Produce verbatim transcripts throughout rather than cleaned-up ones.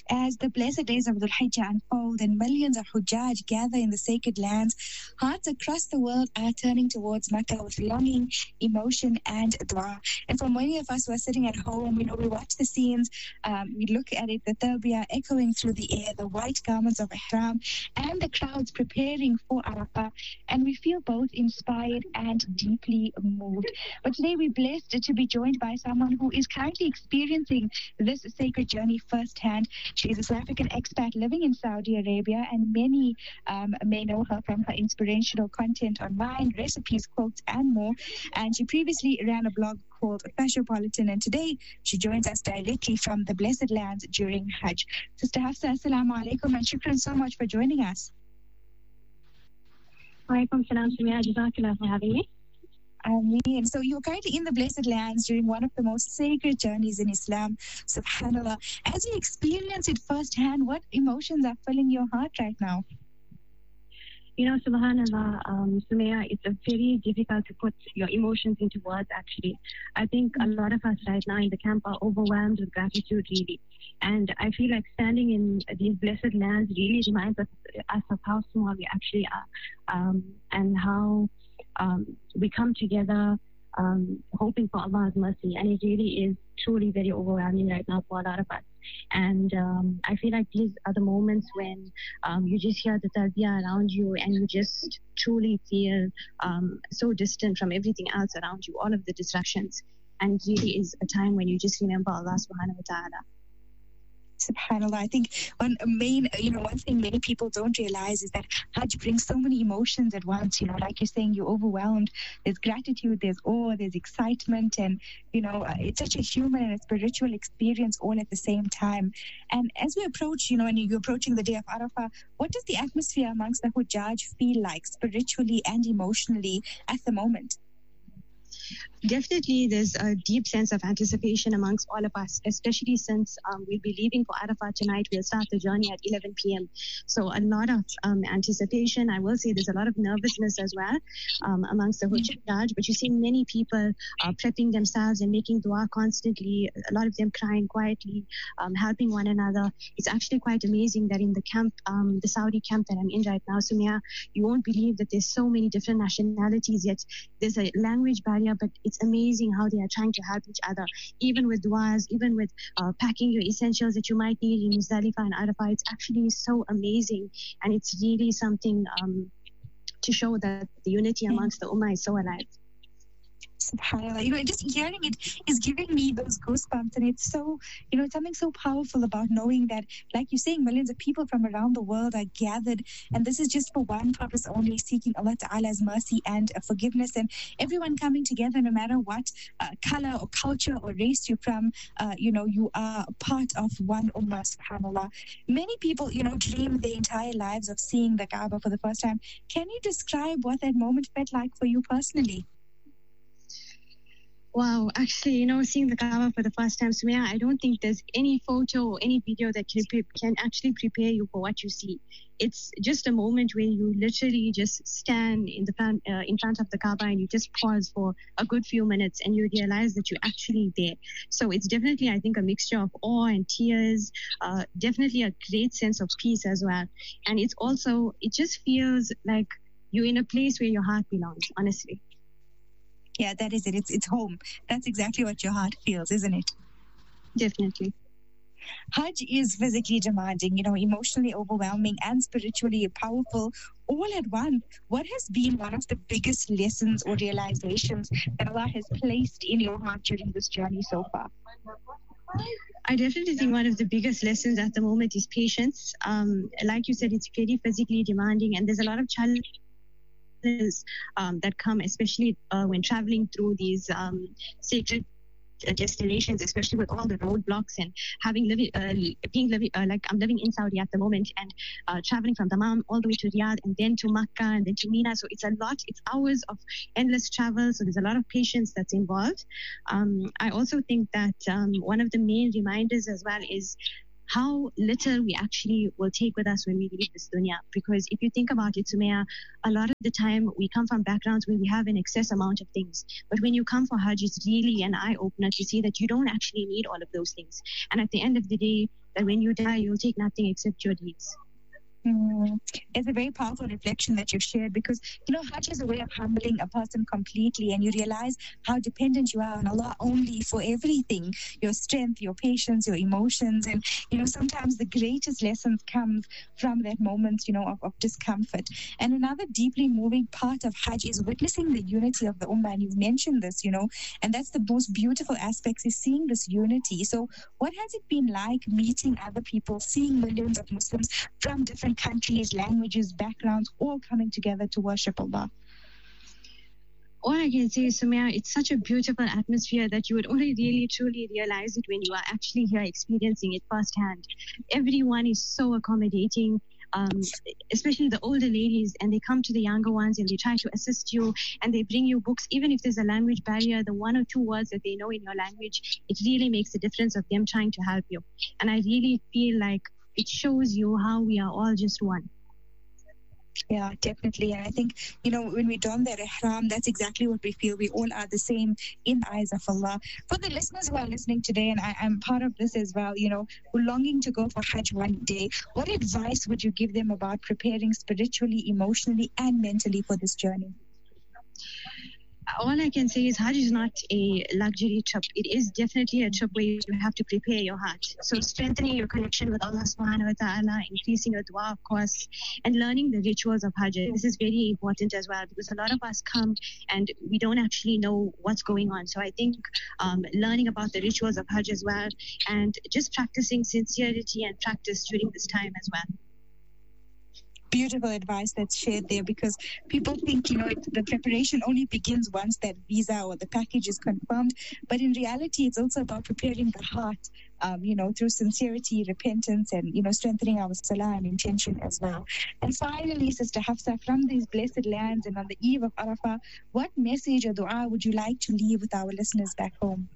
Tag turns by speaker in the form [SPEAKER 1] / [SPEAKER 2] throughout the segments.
[SPEAKER 1] As the blessed days of Dhul Hijjah unfold and millions of Hujjaj gather in the sacred lands, hearts across the world are turning towards Makkah with longing, emotion, and dua. And for many of us who are sitting at home, you know, we watch the scenes, um, we look at it, the talbiyah echoing through the air, the white garments of ihram, and the crowds preparing for Arafah, and we feel both inspired and deeply moved. But today we're blessed to be joined by someone who is currently experiencing this sacred journey firsthand. She is a South African expat living in Saudi Arabia, and many um, may know her from her inspirational content online, recipes, quotes, and more. And she previously ran a blog called Fashopolitan, and today she joins us directly from the Blessed Lands during Hajj. Sister Hafsa, assalamu alaikum, and shukran so much for joining us.
[SPEAKER 2] Walaikum salam, Sumia. Jazakallah for having me.
[SPEAKER 1] Ameen. So you're currently in the Blessed Lands during one of the most sacred journeys in Islam, subhanAllah. As you experience it firsthand, what emotions are filling your heart right now?
[SPEAKER 2] You know, subhanAllah, um, Sumaya, it's a very difficult to put your emotions into words, actually. I think a lot of us right now in the camp are overwhelmed with gratitude, really. And I feel like standing in these blessed lands really reminds us, us of how small we actually are, um, and how um, we come together um, hoping for Allah's mercy. And it really is truly very overwhelming right now for a lot of us. And um, I feel like these are the moments when um, you just hear the talbiyah around you and you just truly feel um, so distant from everything else around you, all of the distractions. And it really is a time when you just remember Allah subhanahu wa ta'ala.
[SPEAKER 1] SubhanAllah. I think one main, you know, one thing many people don't realize is that Hajj brings so many emotions at once. You know, like you're saying, you're overwhelmed. There's gratitude, there's awe, there's excitement, and you know, uh, it's such a human and a spiritual experience all at the same time. And as we approach, you know, and you're approaching the day of Arafah, what does the atmosphere amongst the Hujjaj feel like spiritually and emotionally at the moment?
[SPEAKER 2] Definitely, there's a deep sense of anticipation amongst all of us, especially since um, we'll be leaving for Arafah tonight. We'll start the journey at eleven p.m. So a lot of um, anticipation. I will say there's a lot of nervousness as well um, amongst the Hujjaj, but you see many people uh, prepping themselves and making dua constantly, a lot of them crying quietly, um, helping one another. It's actually quite amazing that in the camp, um, the Saudi camp that I'm in right now, Sumia, you won't believe that there's so many different nationalities, yet there's a language barrier, but it's amazing how they are trying to help each other, even with duas, even with uh, packing your essentials that you might need in Muzdalifah and Arafah. It's actually so amazing, and it's really something um, to show that the unity amongst the Ummah is so alive.
[SPEAKER 1] SubhanAllah, you know, just hearing it is giving me those goosebumps, and it's so, you know, it's something so powerful about knowing that, like you're saying, millions of people from around the world are gathered, and this is just for one purpose only, seeking Allah Ta'ala's mercy and uh, forgiveness, and everyone coming together, no matter what uh, color or culture or race you're from, uh, you know, you are part of one ummah, subhanAllah. Many people, you know, dream their entire lives of seeing the Kaaba for the first time. Can you describe what that moment felt like for you personally?
[SPEAKER 2] Wow, actually, you know, seeing the Kaaba for the first time, Sumaya, I don't think there's any photo or any video that can, pre- can actually prepare you for what you see. It's just a moment where you literally just stand in the front, uh, in front of the Kaaba, and you just pause for a good few minutes, and you realize that you're actually there. So it's definitely, I think, a mixture of awe and tears, uh, definitely a great sense of peace as well. And it's also, it just feels like you're in a place where your heart belongs, honestly.
[SPEAKER 1] Yeah, that is it. It's it's home. That's exactly what your heart feels, isn't it?
[SPEAKER 2] Definitely.
[SPEAKER 1] Hajj is physically demanding, you know, emotionally overwhelming and spiritually powerful all at once. What has been one of the biggest lessons or realizations that Allah has placed in your heart during this journey so far?
[SPEAKER 2] I definitely think one of the biggest lessons at the moment is patience. Um, like you said, it's very physically demanding, and there's a lot of challenges Um, that come, especially uh, when traveling through these um, sacred destinations, especially with all the roadblocks and having living, uh, being living, uh, like I'm living in Saudi at the moment, and uh, traveling from Dammam all the way to Riyadh and then to Makkah and then to Mina. So it's a lot, it's hours of endless travel. So there's a lot of patience that's involved. Um, I also think that um, one of the main reminders as well is how little we actually will take with us when we leave this dunya. Because if you think about it, Sumaya, a lot of the time we come from backgrounds where we have an excess amount of things. But when you come for Hajj, it's really an eye-opener to see that you don't actually need all of those things. And at the end of the day, that when you die, you'll take nothing except your deeds.
[SPEAKER 1] Mm. It's a very powerful reflection that you've shared because, you know, Hajj is a way of humbling a person completely, and you realize how dependent you are on Allah only for everything, your strength, your patience, your emotions. And, you know, sometimes the greatest lessons come from that moment, you know, of, of discomfort. And another deeply moving part of Hajj is witnessing the unity of the Ummah. And you've mentioned this, you know, and that's the most beautiful aspect, is seeing this unity. So what has it been like meeting other people, seeing millions of Muslims from different countries, languages, backgrounds, all coming together to worship Allah?
[SPEAKER 2] All I can say is, Sumaya, it's such a beautiful atmosphere that you would only really truly realize it when you are actually here experiencing it firsthand. Everyone is so accommodating, um, especially the older ladies, and they come to the younger ones and they try to assist you, and they bring you books. Even if there's a language barrier, the one or two words that they know in your language, it really makes a difference of them trying to help you. And I really feel like it shows you how we are all just one.
[SPEAKER 1] Yeah, definitely. And I think, you know, when we don that ihram, that's exactly what we feel. We all are the same in the eyes of Allah. For the listeners who are listening today, and I, I'm part of this as well, you know, who are longing to go for Hajj one day, what advice would you give them about preparing spiritually, emotionally, and mentally for this journey?
[SPEAKER 2] All I can say is Hajj is not a luxury trip. It is definitely a trip where you have to prepare your heart. So strengthening your connection with Allah subhanahu wa ta'ala, increasing your dua, of course, and learning the rituals of Hajj. This is very important as well, because a lot of us come and we don't actually know what's going on. So I think um, learning about the rituals of Hajj as well, and just practicing sincerity and practice during this time as well.
[SPEAKER 1] Beautiful advice that's shared there, because people think, you know, it, the preparation only begins once that visa or the package is confirmed. But in reality, it's also about preparing the heart, um, you know, through sincerity, repentance, and, you know, strengthening our salah and intention as well. And finally, Sister Hafsa, from these blessed lands and on the eve of Arafah, what message or dua would you like to leave with our listeners back home?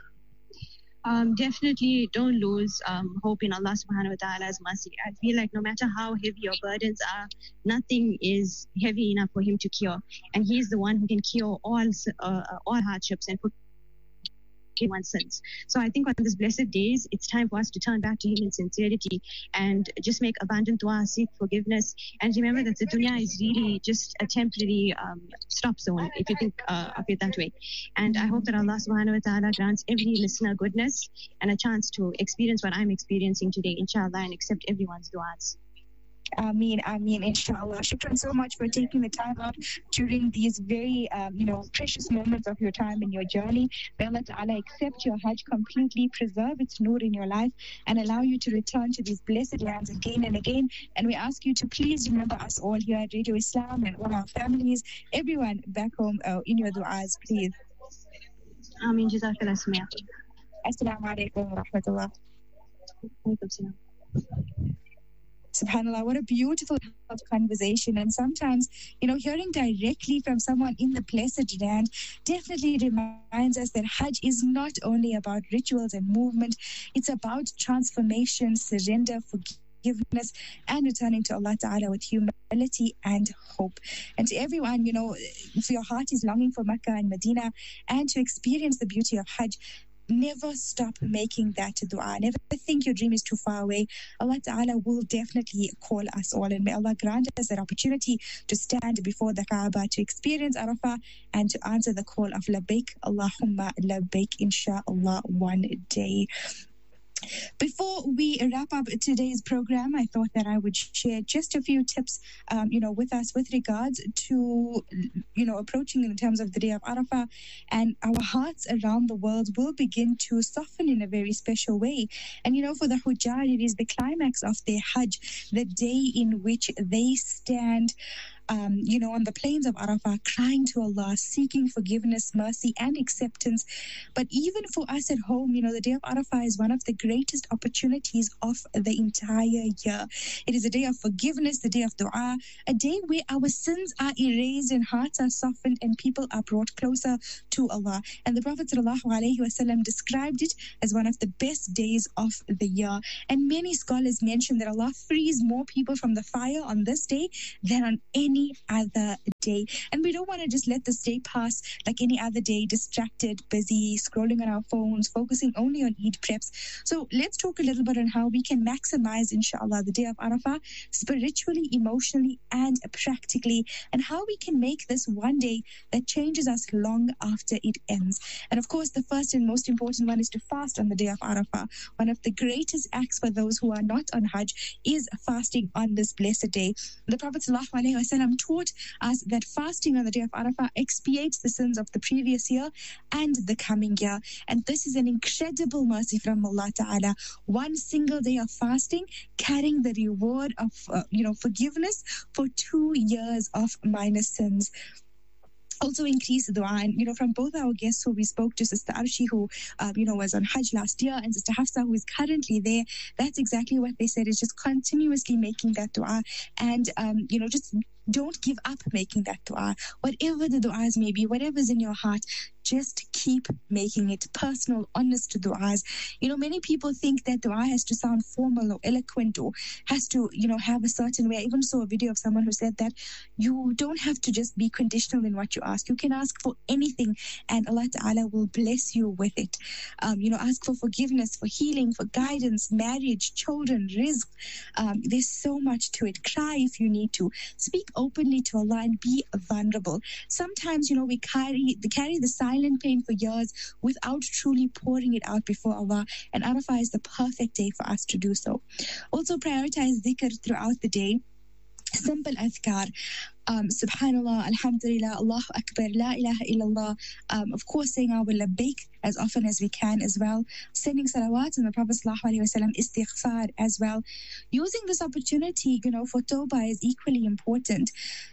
[SPEAKER 2] Um, definitely don't lose um, hope in Allah subhanahu wa ta'ala's mercy. I feel like no matter how heavy your burdens are, nothing is heavy enough for Him to cure. And He is the one who can cure all uh, all hardships and put one's sins. So I think on these blessed days, it's time for us to turn back to Him in sincerity and just make abundant dua, seek forgiveness, and remember that the dunya is really just a temporary um, stop zone, if you think uh, of it that way. And I hope that Allah subhanahu wa ta'ala grants every listener goodness and a chance to experience what I'm experiencing today, inshallah, and accept everyone's du'as.
[SPEAKER 1] Ameen, Ameen, inshallah. Shukran so much for taking the time out during these very, um, you know, precious moments of your time in your journey. May Allah Ta'ala accept your Hajj completely, preserve its nur in your life, and allow you to return to these blessed lands again and again. And we ask you to please remember us all here at Radio Islam and all our families, everyone back home uh, in your du'as, please.
[SPEAKER 2] Ameen. Jazakallah Sumaya.
[SPEAKER 1] Assalamu alaikum wa rahmatullah. SubhanAllah, what a beautiful conversation. And sometimes, you know, hearing directly from someone in the blessed land definitely reminds us that Hajj is not only about rituals and movement, it's about transformation, surrender, forgiveness, and returning to Allah Ta'ala with humility and hope. And to everyone, you know, if your heart is longing for Mecca and Medina and to experience the beauty of Hajj, never stop making that dua. Never think your dream is too far away. Allah Ta'ala will definitely call us all, and may Allah grant us that opportunity to stand before the Kaaba, to experience Arafah, and to answer the call of Labbaik Allahumma Labbaik, inshallah, one day. Before we wrap up today's program, I thought that I would share just a few tips, um, you know, with us with regards to, you know, approaching in terms of the day of Arafah, and our hearts around the world will begin to soften in a very special way. And, you know, for the Hujjaj, it is the climax of their Hajj, the day in which they stand Um, you know, on the plains of Arafah, crying to Allah, seeking forgiveness, mercy, and acceptance. But even for us at home, you know, the day of Arafah is one of the greatest opportunities of the entire year. It is a day of forgiveness, the day of dua, a day where our sins are erased and hearts are softened and people are brought closer to Allah. And the Prophet ﷺ described it as one of the best days of the year. And many scholars mention that Allah frees more people from the fire on this day than on any other day. And we don't want to just let this day pass like any other day, distracted, busy, scrolling on our phones, focusing only on Eid preps. So let's talk a little bit on how we can maximize, inshallah, the day of Arafah spiritually, emotionally, and practically, and how we can make this one day that changes us long after it ends. And of course, the first and most important one is to fast on the day of Arafah. One of the greatest acts for those who are not on Hajj is fasting on this blessed day. The Prophet ﷺ taught us that fasting on the day of Arafah expiates the sins of the previous year and the coming year. And this is an incredible mercy from Allah Ta'ala. One single day of fasting carrying the reward of uh, you know forgiveness for two years of minor sins. Also increase the dua. And, you know, from both our guests who we spoke to, Sister Arshi, who, um, you know, was on Hajj last year, and Sister Hafsa, who is currently there, that's exactly what they said, is just continuously making that dua. And, um, you know, just don't give up making that dua. Whatever the duas may be, whatever's in your heart, just keep making it personal, honest duas. You know, many people think that dua has to sound formal or eloquent or has to, you know, have a certain way. I even saw a video of someone who said that you don't have to just be conditional in what you ask. You can ask for anything and Allah Ta'ala will bless you with it. Um, you know, ask for forgiveness, for healing, for guidance, marriage, children, rizq. Um, there's so much to it. Cry if you need to. Speak openly to Allah and be vulnerable. Sometimes, you know, we carry the carry the silent pain for years without truly pouring it out before Allah, and Arafah is the perfect day for us to do so. Also, prioritize dhikr throughout the day. Simple adhkar, um, Subhanallah, Alhamdulillah, Allahu Akbar, La ilaha illallah. Um, of course, saying our labbaik as often as we can as well. Sending salawat on the Prophet Sallallahu Alaihi Wasallam, istighfar as well. Using this opportunity, you know, for tawbah is equally important.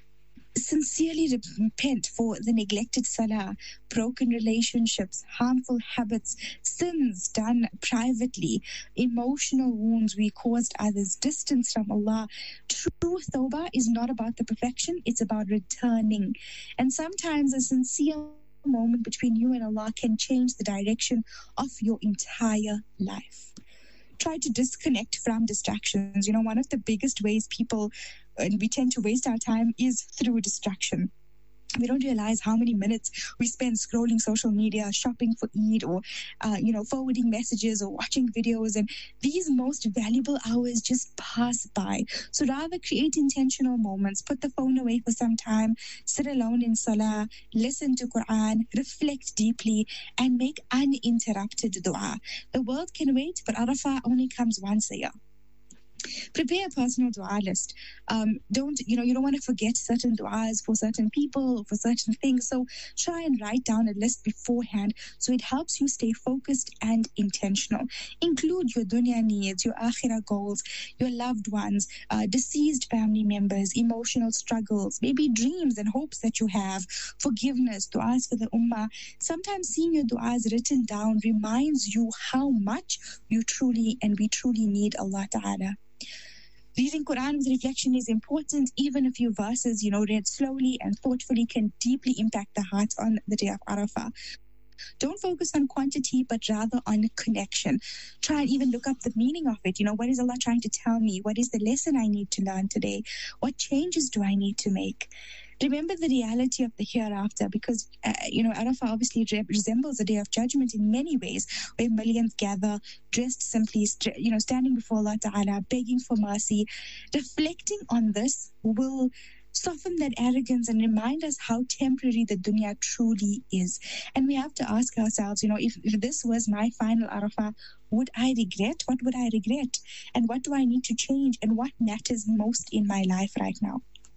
[SPEAKER 1] Sincerely repent for the neglected salah, broken relationships, harmful habits, sins done privately, emotional wounds we caused others, distance from Allah. True tawbah is not about the perfection, it's about returning. And sometimes a sincere moment between you and Allah can change the direction of your entire life. Try to disconnect from distractions. You know, one of the biggest ways people and we tend to waste our time is through distraction. We don't realize how many minutes we spend scrolling social media, shopping for Eid, or, uh, you know, forwarding messages or watching videos. And these most valuable hours just pass by. So rather create intentional moments, put the phone away for some time, sit alone in salah, listen to Quran, reflect deeply, and make uninterrupted dua. The world can wait, but Arafah only comes once a year. Prepare a personal dua list. Um, don't, you know, you don't want to forget certain duas for certain people or for certain things. So try and write down a list beforehand so it helps you stay focused and intentional. Include your dunya needs, your akhirah goals, your loved ones, uh, deceased family members, emotional struggles, maybe dreams and hopes that you have, forgiveness, duas for the ummah. Sometimes seeing your duas written down reminds you how much you truly and we truly need Allah Ta'ala. Reading Quran with reflection is important. Even a few verses, you know, read slowly and thoughtfully can deeply impact the heart on the day of Arafah. Don't focus on quantity, but rather on connection. Try and even look up the meaning of it. You know, what is Allah trying to tell me? What is the lesson I need to learn today? What changes do I need to make? Remember the reality of the hereafter, because, uh, you know, Arafah obviously re- resembles a day of judgment in many ways, where millions gather, dressed simply, st- you know, standing before Allah Ta'ala, begging for mercy. Reflecting on this will soften that arrogance and remind us how temporary the dunya truly is. And we have to ask ourselves, you know, if, if this was my final Arafah, would I regret? What would I regret? And what do I need to change? And what matters most in my life right now?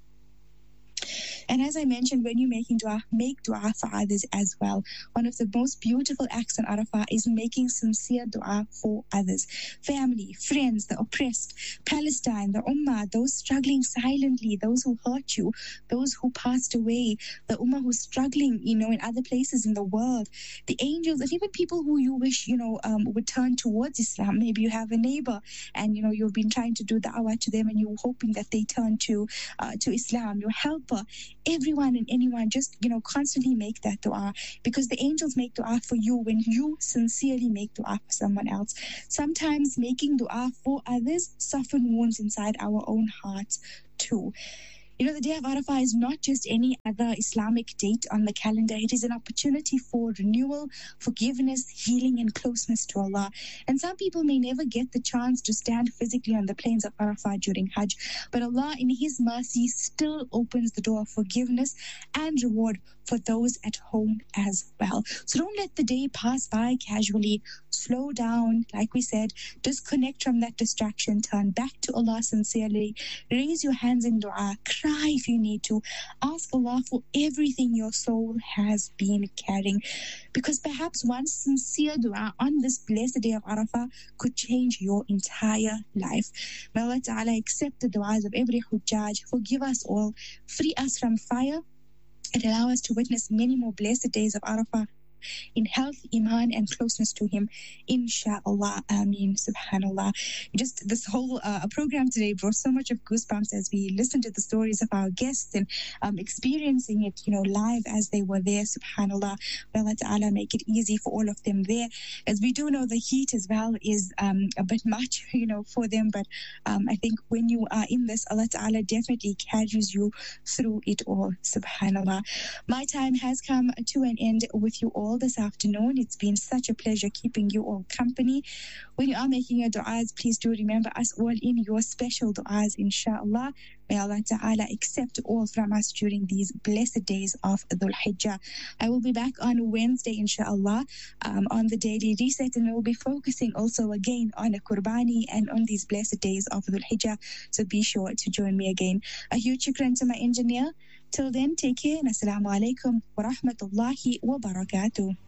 [SPEAKER 1] And as I mentioned, when you're making dua, make dua for others as well. One of the most beautiful acts on Arafah is making sincere dua for others. Family, friends, the oppressed, Palestine, the ummah, those struggling silently, those who hurt you, those who passed away, the ummah who's struggling, you know, in other places in the world, the angels, and even people who you wish, you know, um, would turn towards Islam. Maybe you have a neighbor and, you know, you've been trying to do da'wah to them and you're hoping that they turn to, uh, to Islam, your helper. Everyone and anyone, just, you know, constantly make that dua, because the angels make dua for you when you sincerely make dua for someone else. Sometimes making dua for others soften wounds inside our own hearts too. You know, the day of Arafah is not just any other Islamic date on the calendar. It is an opportunity for renewal, forgiveness, healing, and closeness to Allah. And some people may never get the chance to stand physically on the plains of Arafah during Hajj, but Allah, in His mercy, still opens the door of forgiveness and reward for those at home as well. So don't let the day pass by casually. Slow down, like we said, disconnect from that distraction, turn back to Allah sincerely, raise your hands in dua, cry if you need to, ask Allah for everything your soul has been carrying, because perhaps one sincere dua on this blessed day of Arafah could change your entire life. May Allah Ta'ala accept the duas of every Hujjaj, forgive us all, free us from fire, and allow us to witness many more blessed days of Arafah in health, iman, and closeness to Him, inshallah. Ameen. Subhanallah. Just this whole uh, program today brought so much of goosebumps as we listened to the stories of our guests and um, experiencing it, you know, live as they were there. Subhanallah. May Allah Ta'ala make it easy for all of them there. As we do know, the heat as well is um, a bit much, you know, for them. But um, I think when you are in this, Allah Ta'ala definitely carries you through it all. Subhanallah. My time has come to an end with you all this afternoon. It's been such a pleasure keeping you all company. When you are making your du'as, please do remember us all in your special du'as, inshallah. May Allah Ta'ala accept all from us during these blessed days of Dhul Hijjah. I will be back on Wednesday, inshallah, um, on the Daily Reset, and we'll be focusing also again on a Qurbani and on these blessed days of Dhul Hijjah. So be sure to join me again. A huge shukran to my engineer. Till then, take care and assalamu alaikum wa rahmatullahi wa barakatuh.